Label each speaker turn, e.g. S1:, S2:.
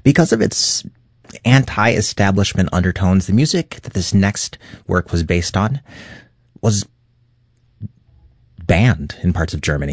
S1: Because of its anti-establishment undertones, the music that this next work was based on was banned in parts of Germany.